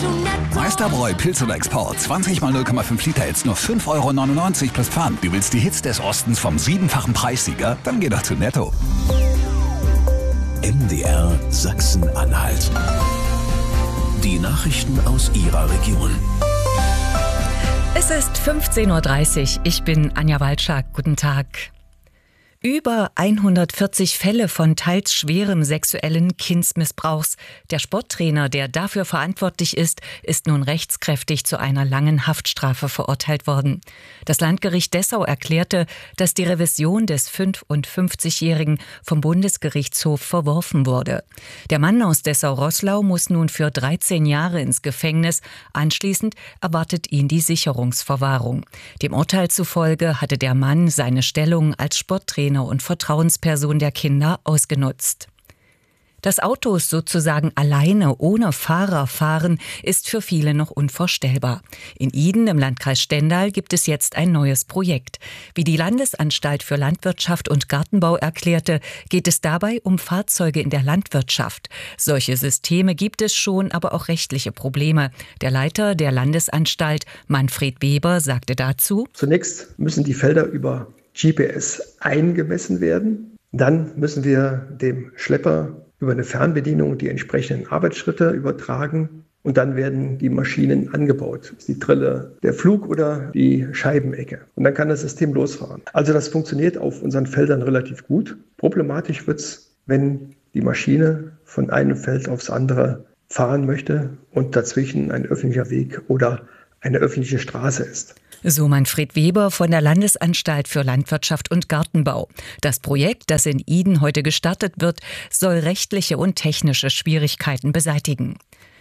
Meisterbräu Pilz oder Export. 20 mal 0,5 Liter jetzt nur 5,99 € plus Pfand. Du willst die Hits des Ostens vom 7-fachen Preissieger? Dann geh doch zu Netto. MDR Sachsen-Anhalt. Die Nachrichten aus Ihrer Region. Es ist 15:30 Uhr. Ich bin Anja Walczak. Guten Tag. Über 140 Fälle von teils schwerem sexuellen Kindsmissbrauchs. Der Sporttrainer, der dafür verantwortlich ist nun rechtskräftig zu einer langen Haftstrafe verurteilt worden. Das Landgericht Dessau erklärte, dass die Revision des 55-Jährigen vom Bundesgerichtshof verworfen wurde. Der Mann aus Dessau-Roßlau muss nun für 13 Jahre ins Gefängnis. Anschließend erwartet ihn die Sicherungsverwahrung. Dem Urteil zufolge hatte der Mann seine Stellung als Sporttrainer und Vertrauensperson der Kinder ausgenutzt. Dass Autos sozusagen alleine ohne Fahrer fahren, ist für viele noch unvorstellbar. In Iden im Landkreis Stendal gibt es jetzt ein neues Projekt. Wie die Landesanstalt für Landwirtschaft und Gartenbau erklärte, geht es dabei um Fahrzeuge in der Landwirtschaft. Solche Systeme gibt es schon, aber auch rechtliche Probleme. Der Leiter der Landesanstalt, Manfred Weber, sagte dazu: Zunächst müssen die Felder über GPS eingemessen werden. Dann müssen wir dem Schlepper über eine Fernbedienung die entsprechenden Arbeitsschritte übertragen. Und dann werden die Maschinen angebaut. Die Trille, der Flug oder die Scheibenecke. Und dann kann das System losfahren. Also das funktioniert auf unseren Feldern relativ gut. Problematisch wird's, wenn die Maschine von einem Feld aufs andere fahren möchte und dazwischen ein öffentlicher Weg oder eine öffentliche Straße ist. So Manfred Weber von der Landesanstalt für Landwirtschaft und Gartenbau. Das Projekt, das in Iden heute gestartet wird, soll rechtliche und technische Schwierigkeiten beseitigen.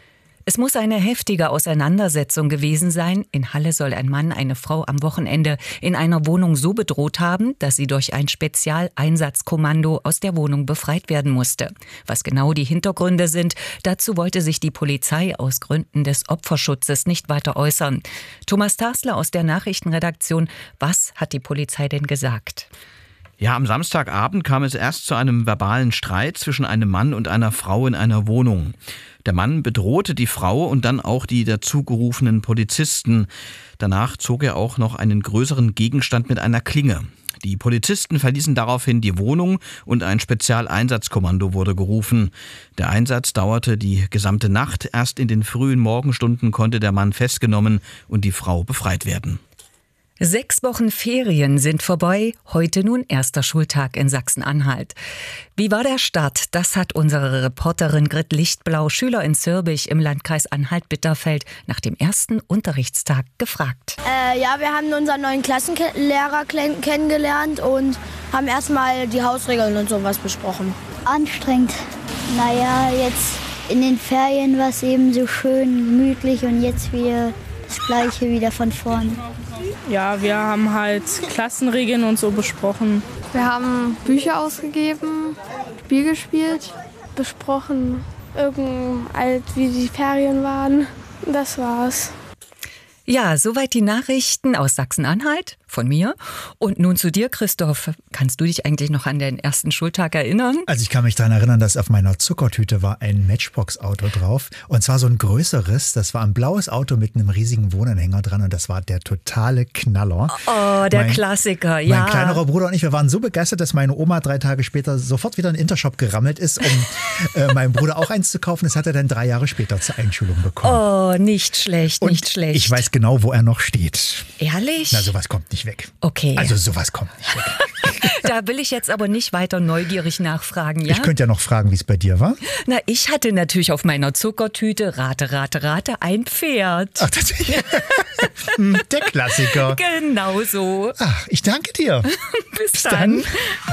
Es muss eine heftige Auseinandersetzung gewesen sein. In Halle soll ein Mann eine Frau am Wochenende in einer Wohnung so bedroht haben, dass sie durch ein Spezialeinsatzkommando aus der Wohnung befreit werden musste. Was genau die Hintergründe sind, dazu wollte sich die Polizei aus Gründen des Opferschutzes nicht weiter äußern. Thomas Tarsler aus der Nachrichtenredaktion, was hat die Polizei denn gesagt? Ja, am Samstagabend kam es erst zu einem verbalen Streit zwischen einem Mann und einer Frau in einer Wohnung. Der Mann bedrohte die Frau und dann auch die dazugerufenen Polizisten. Danach zog er auch noch einen größeren Gegenstand mit einer Klinge. Die Polizisten verließen daraufhin die Wohnung und ein Spezialeinsatzkommando wurde gerufen. Der Einsatz dauerte die gesamte Nacht. Erst in den frühen Morgenstunden konnte der Mann festgenommen und die Frau befreit werden. 6 Wochen Ferien sind vorbei, heute nun erster Schultag in Sachsen-Anhalt. Wie war der Start? Das hat unsere Reporterin Grit Lichtblau Schüler in Zirbich im Landkreis Anhalt-Bitterfeld nach dem ersten Unterrichtstag gefragt. Ja, wir haben unseren neuen Klassenlehrer kennengelernt und haben erstmal die Hausregeln und sowas besprochen. Anstrengend. Naja, jetzt in den Ferien war es eben so schön gemütlich und jetzt wieder das Gleiche wieder von vorne. Ja, wir haben halt Klassenregeln und so besprochen. Wir haben Bücher ausgegeben, Spiel gespielt, besprochen, wie die Ferien waren. Das war's. Ja, soweit die Nachrichten aus Sachsen-Anhalt von mir. Und nun zu dir, Christoph. Kannst du dich eigentlich noch an den ersten Schultag erinnern? Also ich kann mich daran erinnern, dass auf meiner Zuckertüte war ein Matchbox-Auto drauf. Und zwar so ein größeres. Das war ein blaues Auto mit einem riesigen Wohnanhänger dran. Und das war der totale Knaller. Oh, der Klassiker, ja. Mein kleinerer Bruder und ich, wir waren so begeistert, dass meine Oma 3 Tage später sofort wieder in den Intershop gerammelt ist, um meinem Bruder auch eins zu kaufen. Das hat er dann 3 Jahre später zur Einschulung bekommen. Oh, nicht schlecht, nicht schlecht. Ich weiß genau, wo er noch steht. Ehrlich? Na, sowas kommt nicht weg. Okay. Also sowas kommt nicht weg. Da will ich jetzt aber nicht weiter neugierig nachfragen, ja? Ich könnte ja noch fragen, wie es bei dir war. Na, ich hatte natürlich auf meiner Zuckertüte, rate, ein Pferd. Ach, das der Klassiker. Genau so. Ach, ich danke dir. Bis dann.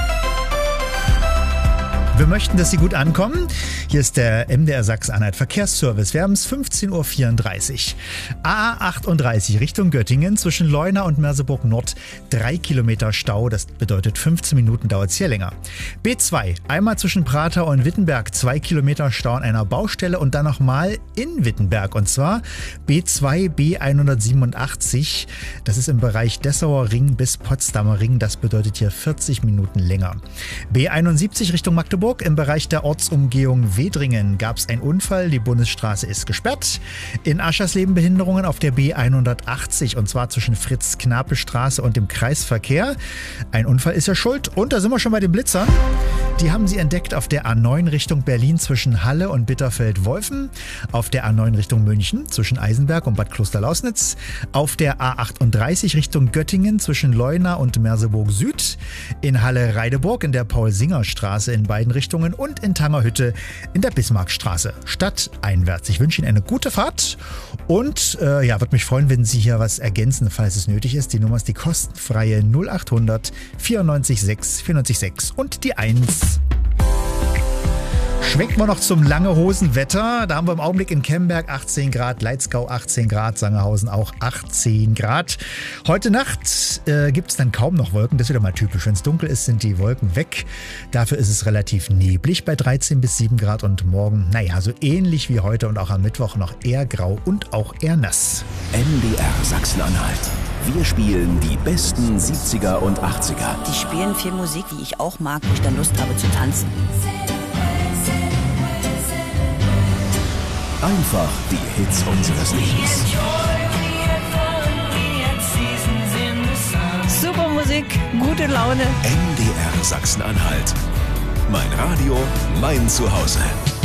Wir möchten, dass Sie gut ankommen. Hier ist der MDR Sachsen-Anhalt Verkehrsservice. Wir haben es 15:34 Uhr. A38 Richtung Göttingen zwischen Leuna und Merseburg Nord 3 Kilometer Stau. Das bedeutet 15 Minuten dauert es hier länger. B2 einmal zwischen Prater und Wittenberg 2 Kilometer Stau an einer Baustelle und dann nochmal in Wittenberg. Und zwar B2 B187. Das ist im Bereich Dessauer Ring bis Potsdamer Ring. Das bedeutet hier 40 Minuten länger. B71 Richtung Magdeburg Brandenburg. Im Bereich der Ortsumgehung Wedringen gab es einen Unfall. Die Bundesstraße ist gesperrt. In Aschersleben Behinderungen auf der B180 und zwar zwischen Fritz-Knapel-Straße und dem Kreisverkehr. Ein Unfall ist ja schuld. Und da sind wir schon bei den Blitzern. Die haben sie entdeckt auf der A9 Richtung Berlin zwischen Halle und Bitterfeld-Wolfen, auf der A9 Richtung München zwischen Eisenberg und Bad Klosterlausnitz, auf der A38 Richtung Göttingen zwischen Leuna und Merseburg Süd, in Halle-Reideburg in der Paul-Singer-Straße in beiden Richtungen und in Tangerhütte in der Bismarckstraße, stadteinwärts. Ich wünsche Ihnen eine gute Fahrt und würde mich freuen, wenn Sie hier was ergänzen, falls es nötig ist. Die Nummer ist die kostenfreie 0800 94 6 94 6 und die 1. Schwenken wir noch zum Langehosen-Wetter. Da haben wir im Augenblick in Kemberg 18 Grad, Leitzgau 18 Grad, Sangerhausen auch 18 Grad. Heute Nacht gibt es dann kaum noch Wolken. Das ist wieder mal typisch. Wenn es dunkel ist, sind die Wolken weg. Dafür ist es relativ neblig bei 13 bis 7 Grad und morgen, so ähnlich wie heute und auch am Mittwoch noch eher grau und auch eher nass. MDR Sachsen-Anhalt. Wir spielen die besten 70er und 80er. Die spielen viel Musik, die ich auch mag, wo ich dann Lust habe zu tanzen. Einfach die Hits unseres Lebens. Super Musik, gute Laune. MDR Sachsen-Anhalt. Mein Radio, mein Zuhause.